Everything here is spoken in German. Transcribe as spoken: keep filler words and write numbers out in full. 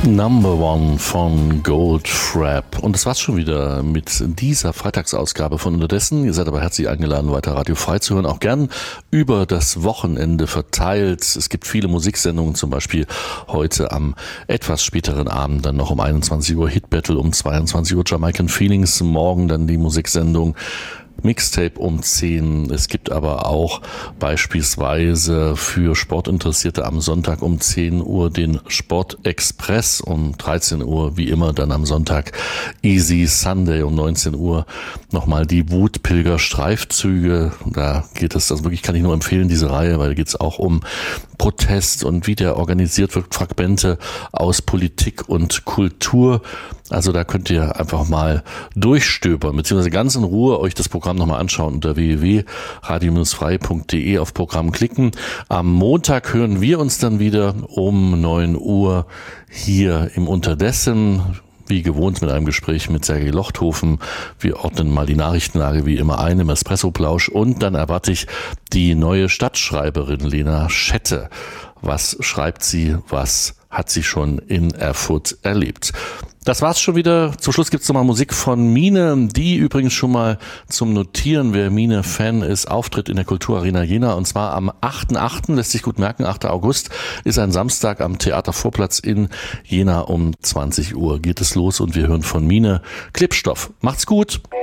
Number One von Goldfrapp. Und das war's schon wieder mit dieser Freitagsausgabe von Unterdessen. Ihr seid aber herzlich eingeladen, weiter Radio Frei zu hören. Auch gern über das Wochenende verteilt. Es gibt viele Musiksendungen, zum Beispiel heute am etwas späteren Abend dann noch um einundzwanzig Uhr Hit Battle, um zweiundzwanzig Uhr Jamaican Feelings, morgen dann die Musiksendung Mixtape um zehn. Es gibt aber auch beispielsweise für Sportinteressierte am Sonntag um zehn Uhr den Sportexpress, um dreizehn Uhr wie immer dann am Sonntag Easy Sunday, um neunzehn Uhr nochmal die Wutpilger-Streifzüge. Da geht es, das wirklich kann ich nur empfehlen, diese Reihe, weil da geht es auch um Protest und wie der organisiert wird, Fragmente aus Politik und Kultur. Also da könnt ihr einfach mal durchstöbern, beziehungsweise ganz in Ruhe euch das Programm nochmal anschauen unter w w w punkt radio frei punkt d e, auf Programm klicken. Am Montag hören wir uns dann wieder um neun Uhr hier im Unterdessen, wie gewohnt mit einem Gespräch mit Sergei Lochthofen. Wir ordnen mal die Nachrichtenlage wie immer ein im Espresso-Plausch und dann erwarte ich die neue Stadtschreiberin Lena Schette. Was schreibt sie, was hat sie schon in Erfurt erlebt? Das war's schon wieder. Zum Schluss gibt's nochmal Musik von Mine, die übrigens schon mal zum Notieren, wer Mine-Fan ist, Auftritt in der Kulturarena Jena, und zwar am achten achten lässt sich gut merken, achter August ist ein Samstag am Theatervorplatz in Jena, um zwanzig Uhr geht es los und wir hören von Mine Klebstoff. Macht's gut!